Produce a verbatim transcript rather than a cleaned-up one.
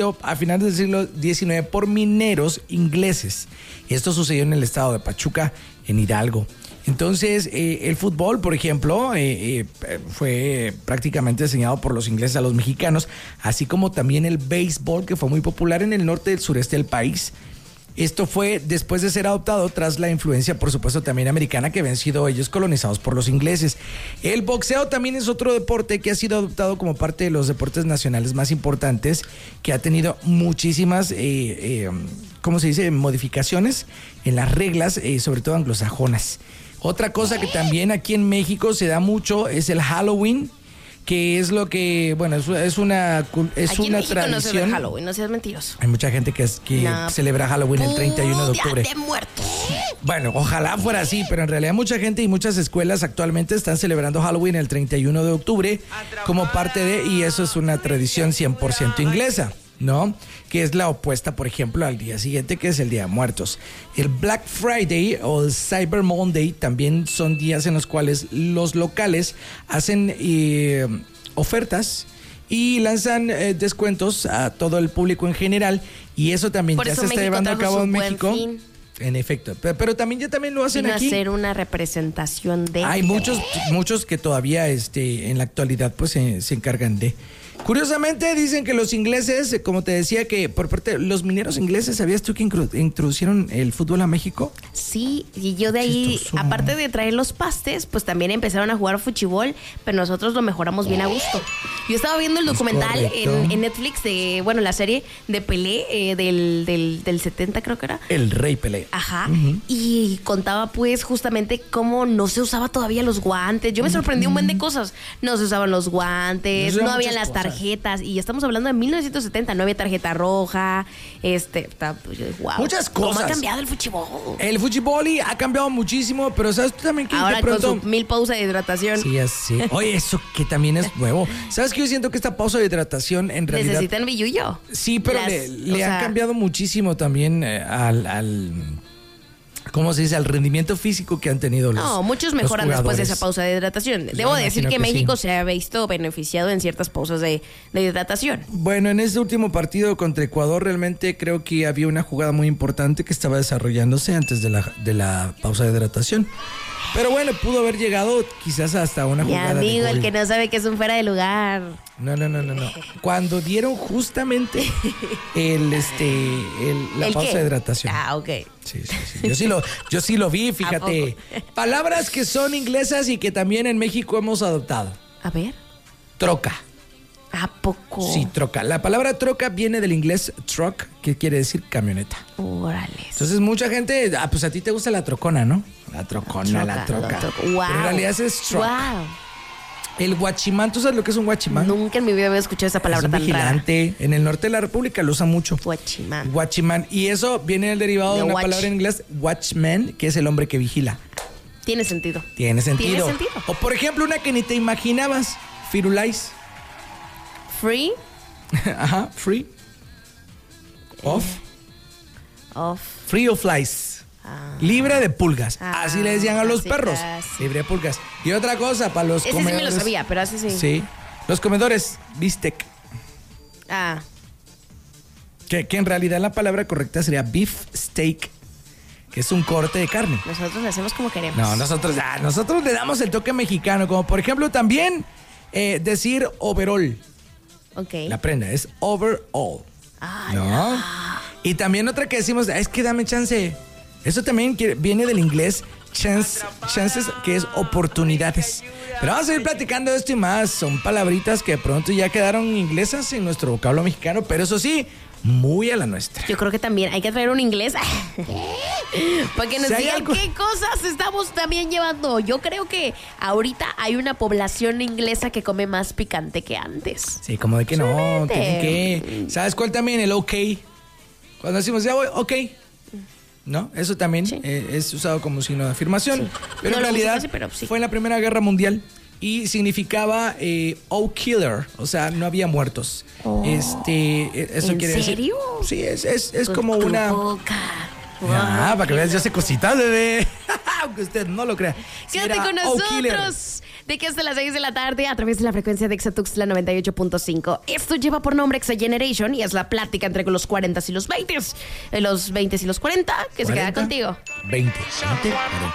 a finales del siglo diecinueve por mineros ingleses. Esto sucedió en el estado de Pachuca, en Hidalgo. Entonces, eh, el fútbol, por ejemplo, eh, eh, fue prácticamente enseñado por los ingleses a los mexicanos, así como también el béisbol, que fue muy popular en el norte y el sureste del país. Esto fue después de ser adoptado tras la influencia, por supuesto, también americana, que habían sido ellos colonizados por los ingleses. El boxeo también es otro deporte que ha sido adoptado como parte de los deportes nacionales más importantes, que ha tenido muchísimas, eh, eh, ¿cómo se dice?, modificaciones en las reglas, eh, sobre todo anglosajonas. Otra cosa que también aquí en México se da mucho es el Halloween, que es lo que, bueno, es, es una es Aquí una en México tradición. no se ve Halloween, no seas mentiroso. Hay mucha gente que, es, que no. celebra Halloween el treinta y uno de octubre. Día de Muertos. Bueno, ojalá fuera así, pero en realidad mucha gente y muchas escuelas actualmente están celebrando Halloween el treinta y uno de octubre como parte de, y eso es una tradición cien por ciento inglesa, ¿no? Que es la opuesta, por ejemplo, al día siguiente, que es el Día de Muertos. El Black Friday o el Cyber Monday también son días en los cuales los locales hacen eh, ofertas y lanzan eh, descuentos a todo el público en general, y eso también por ya eso se está México llevando a trajo cabo en su México. Buen Fin. En efecto, pero, pero también ya también lo hacen Vino aquí. a hacer una representación de... Hay muchos muchos que todavía este en la actualidad pues se, se encargan de. Curiosamente dicen que los ingleses, como te decía, que por parte de los mineros ingleses, ¿sabías tú que incru- introducieron el fútbol a México? Sí, y yo de ahí, Chistoso. aparte de traer los pastes, pues también empezaron a jugar fuchibol, pero nosotros lo mejoramos bien a gusto. Yo estaba viendo el documental en, en Netflix de, bueno, la serie de Pelé eh, del, del, del setenta, creo que era. El Rey Pelé. Ajá, uh-huh. Y contaba pues justamente cómo no se usaba todavía los guantes. Yo me sorprendí un buen de cosas. No se usaban los guantes, no, no había las tarjetas. tarjetas, y estamos hablando de mil novecientos setenta, no había tarjeta roja, este, pues, wow. Muchas cosas. ¿Cómo ha cambiado el fútbol? El fútbol ha cambiado muchísimo, pero ¿sabes tú también que ahora de pronto... con su mil pausa de hidratación? Sí, así. Oye, eso que también es nuevo. ¿Sabes que yo siento que esta pausa de hidratación en realidad... Necesitan billullo. Sí, pero Las, le, le han sea... cambiado muchísimo también eh, al... al ¿cómo se dice? Al rendimiento físico que han tenido los No, muchos mejoran después de esa pausa de hidratación. Debo Yo decir que, que México sí. se ha visto beneficiado en ciertas pausas de, de hidratación. Bueno, en este último partido contra Ecuador realmente creo que había una jugada muy importante que estaba desarrollándose antes de la, de la pausa de hidratación. Pero bueno, pudo haber llegado quizás hasta una Mi jugada amigo, de gol. el que no sabe que es un fuera de lugar. No, no, no, no, no. Cuando dieron justamente el, este, el, la ¿El pausa qué? de hidratación. Ah, ok. Sí, sí, sí. Yo sí lo, yo sí lo vi, fíjate. Palabras que son inglesas y que también en México hemos adoptado. A ver. Troca. ¿A poco? Sí, troca. La palabra troca viene del inglés truck, que quiere decir camioneta. Órale. Entonces mucha gente, ah, pues a ti te gusta la trocona, ¿no? La trocona, la troca. La troca. Wow. Pero en realidad es truck. Wow. El guachimán, ¿tú sabes lo que es un guachimán? Nunca en mi vida había escuchado esa palabra es un tan vigilante. rara. En el norte de la República lo usan mucho. Guachimán. Guachimán. Y eso viene del derivado de, de una watch. palabra en inglés, watchman, que es el hombre que vigila. Tiene sentido. Tiene sentido. Tiene sentido. O por ejemplo, una que ni te imaginabas, Firulais. Free. Ajá, free. Off. Off. Free of flies. Ah. Libre de pulgas. Ah, así le decían a los así perros. casi. Libre de pulgas. Y otra cosa, para los Ese comedores. sí me lo sabía, pero así sí. Sí. Los comedores, bistec. Ah. Que, que en realidad la palabra correcta sería beef steak, que es un corte de carne. Nosotros le hacemos como queremos. No, nosotros, ah, nosotros le damos el toque mexicano, como por ejemplo también eh, decir overall. Ok. La prenda es overall. Ah, ¿no? no. Y también otra que decimos, es que dame chance. Eso también viene del inglés chance, chances, que es oportunidades. Pero vamos a ir platicando de esto y más. Son palabritas que de pronto ya quedaron inglesas en nuestro vocablo mexicano, pero eso sí, muy a la nuestra. Yo creo que también hay que traer un inglés para que nos Si hay digan algo- qué cosas estamos también llevando. Yo creo que ahorita hay una población inglesa que come más picante que antes. Sí, como de que no, Solamente. tienen que. ¿Sabes cuál también? El ok. Cuando decimos ya voy, ok. ¿No? Eso también Sí. eh, es usado como signo de afirmación. Sí. Pero No en lo uso realidad casi, pero sí. fue en la Primera Guerra Mundial y significaba eh, oh killer, o sea, no había muertos. Oh. Este, eh, eso ¿En quiere serio? decir. Sí, es, es, es Con como tu una. boca. Ah, Wow, para que veas, qué yo sé cositas, bebé. Aunque usted no lo crea. Sí, Quédate era con oh killer. nosotros. de que hasta las seis de la tarde a través de la frecuencia de Exatuxtla noventa y ocho punto cinco. Esto lleva por nombre Exa Generation y es la plática entre los cuarenta y los veinte. Los veinte y los cuarenta que se queda contigo. veinte, veinte, cuarenta.